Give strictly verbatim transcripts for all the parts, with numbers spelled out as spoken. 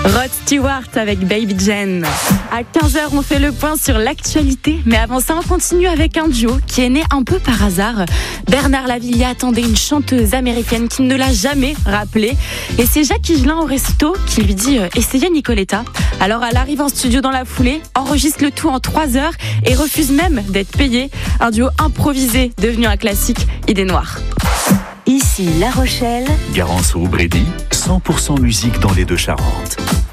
Rod Stewart avec Baby Jane. À quinze heures, on fait le point sur l'actualité. Mais avant ça, on continue avec un duo qui est né un peu par hasard. Bernard Lavilliers attendait une chanteuse américaine qui ne l'a jamais rappelé. Et c'est Jacques Higelin au resto qui lui dit euh, « Essayez Nicoletta ». Alors elle arrive en studio dans la foulée, enregistre le tout en trois heures et refuse même d'être payée. Un duo improvisé devenu un classique, Idée Noire. Ici La Rochelle. Garance au Brédy, cent pour cent musique dans les Deux-Charentes.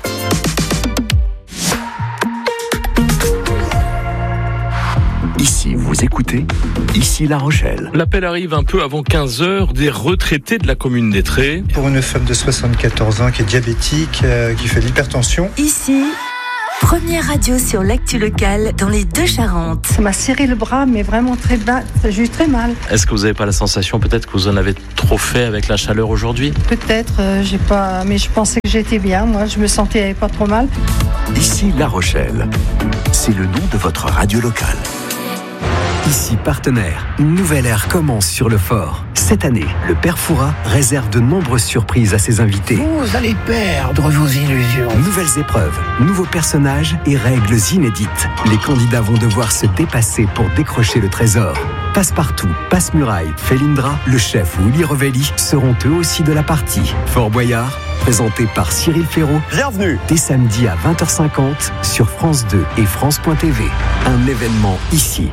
Ici, vous écoutez, ici La Rochelle. L'appel arrive un peu avant quinze heures des retraités de la commune d'Étré. Pour une femme de soixante-quatorze ans qui est diabétique, euh, qui fait de l'hypertension. Ici, première radio sur l'actu locale dans les Deux-Charentes. Ça m'a serré le bras, mais vraiment très bas. J'ai eu très mal. Est-ce que vous n'avez pas la sensation peut-être que vous en avez trop fait avec la chaleur aujourd'hui ? Peut-être, euh, j'ai pas, mais je pensais que j'étais bien. Moi, je me sentais pas trop mal. Ici La Rochelle, c'est le nom de votre radio locale. Ici Partenaire, une nouvelle ère commence sur le fort. Cette année, le Père Fouras réserve de nombreuses surprises à ses invités. Vous allez perdre vos illusions. Nouvelles épreuves, nouveaux personnages et règles inédites. Les candidats vont devoir se dépasser pour décrocher le trésor. Passe-Partout, Passe-Muraille, Felindra, le chef ou Uli Revelli seront eux aussi de la partie. Fort Boyard, présenté par Cyril Ferraud. Bienvenue. Dès samedi à vingt heures cinquante sur France deux et France point T V. Un événement ici.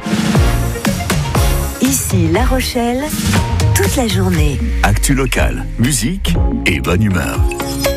Ici La Rochelle, toute la journée. Actu locale, musique et bonne humeur.